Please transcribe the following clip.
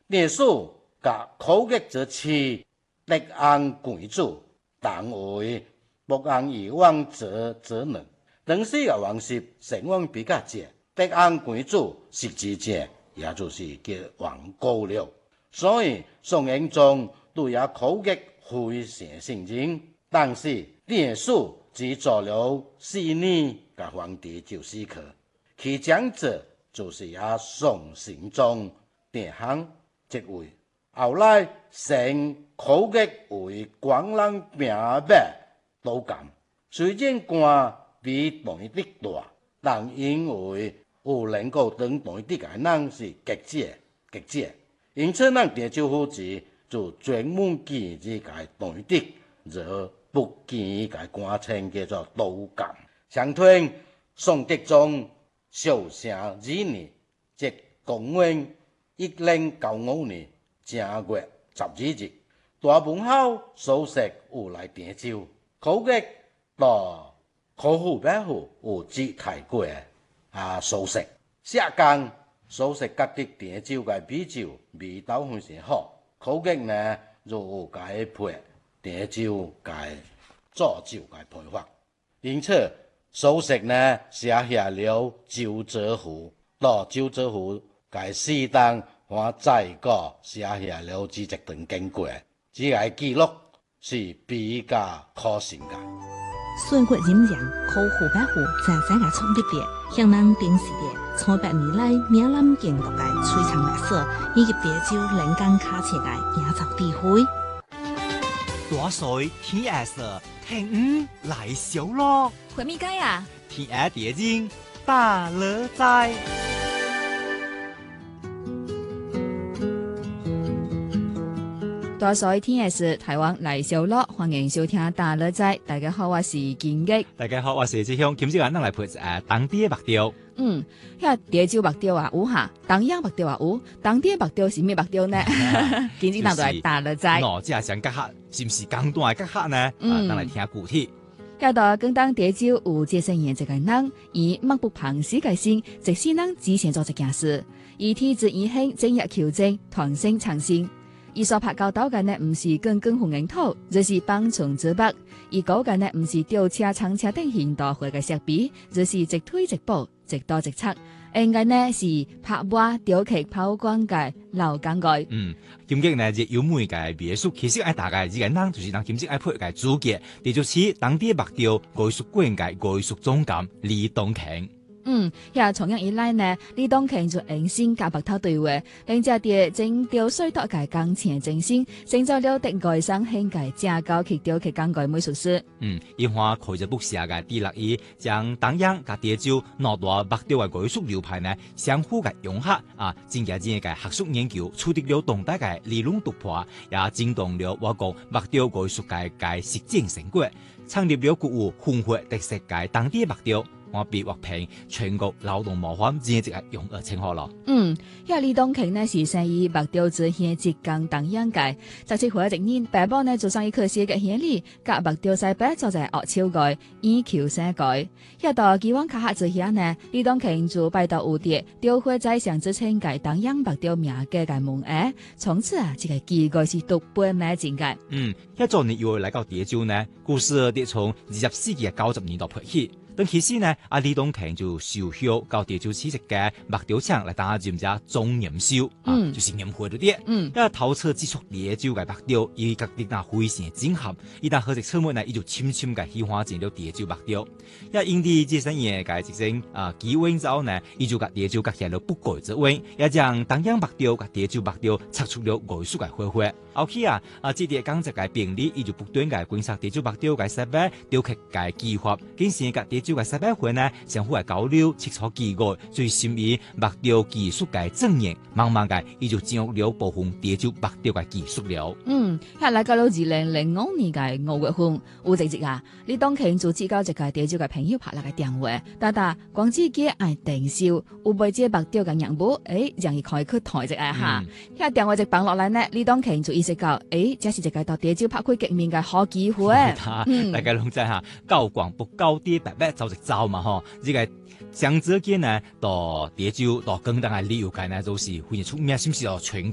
历史甲口诀之词，德安贵主，但为不安以往者能。当时嘅王室成王比较济，德安贵主实际上也就是叫王高了。所以宋英宗对也口诀非常信任，但是历史只做了4年嘅皇帝就死去，其长者就是也宋神宗定行即位。后来成口诀为广人平白都监，虽然官比唐帝大，但因为有能够当唐帝嘅人是极少，因此咱潮州府治就专门记这个唐帝，而不记个官称叫做都监。相传宋德宗寿成2年，即公元1095年正月12日，大门口苏轼有来定州，口诀到考户百户有指太过苏轼。下工苏轼觉得定州个米酒味道非常好，口诀呢就有解配定州个做酒个配法，因此苏轼呢写下了九折符，到九折符个适当我再个写下了这一段经过，这个记录是比较可信的。 岁月荏苒，口户百户在这个创立的，向人定时的300年来闽南建筑的璀璨历史，以及潮州人间卡切的野草智慧。 大水天下色，天来小咯。 回咪街啊？ 天下地精大乐在。 大水天嘅是台灣來小樂，歡迎收聽大樂仔。大家好，我是金吉。 大家好，我是志雄。今朝咱來配當地目標。 遐潮州目標啊有哈，東陽目標啊有，當地目標是咩目標呢？今日咱就來大樂仔。 這係講客，是唔是廣東嘅客呢？咱來聽具體。 遐度廣東潮州有接生嘢一個人，以目不旁視個性，即使人只想做一件事，以體質異性精益求精，團性長性。伊所拍交道嘅呢，唔是更混凝土，就是幫蟲之北。伊講嘅呢，唔是吊車、長車等現代化嘅設備，就是一推一步，一刀一插。應該呢是拍瓦雕刻拋光嘅老工具。 今日呢，這優美嘅藝術，其實愛大概這個人就是人今日愛配嘅主角，這就是當地目標藝術館嘅藝術總監李東慶。 遐從樣以來呢，李東慶就用心甲白頭對話，並且啲精雕細琢嘅工程精心，成就了德外省興嘅正高級雕刻工具美術師。 伊花開咗部寫嘅第6頁，將東陽甲潮州兩大目雕嘅藝術流派呢，相互嘅融合增加嘅學術研究，取得了重大嘅理論突破，也震動了我國目雕藝術界嘅實踐成果，創立了具有豐富特色嘅當地目雕。我被獲評全國勞動模範戰績嘅榮譽稱號咯。 遐李東慶呢是生於目雕之鄉浙江東陽界，17歲一年，爸爸呢就上伊科學嘅鄉里，甲目雕西北做在學手蓋，以求世界。遐到基往卡下之鄉呢，李東慶就拜到有啲雕繪在上之稱嘅東陽目雕名嘅嘅門額，從此這個機會是獨步買進嘅。 遐早年又來到潮州呢，故事得從20世紀嘅90年代拍起。等其時呢，李東慶就受邀到潮州市一個目雕廠來擔任者總驗收，就是驗貨嗰啲。因透徹接觸潮州嘅目雕，伊覺得非常整合。伊但合作出門呢，伊就深深嘅喜歡上了潮州目雕。因為這生意嘅一種機緣之後呢，伊就甲潮州結下了不解之緣，也將東陽目雕甲潮州目雕擦出了藝術嘅火花。後期這啲工作嘅便利，伊就不斷嘅觀察潮州目雕嘅設備、雕刻嘅技法，經常甲潮州嘅設備會呢相互嘅交流，切磋技藝，最深於目雕技術嘅證研，慢慢嘅伊就掌握了部分潮州目雕嘅技術了。 遐來到了2005年嘅5月份，有一日李東慶就接到一個潮州嘅朋友拍來嘅電話，答光子姐愛訂售，有買這目雕嘅樣物，讓伊可以去睇一下哈。遐電話一放落來呢，李東慶就意識到，這是一個到潮州拍開革命嘅好機會。 大家攏知下，高廣不高低白白走一走嘛吼，這個江浙間呢，到潮州到廣東嘅旅遊界呢，都是非常出名，甚至到全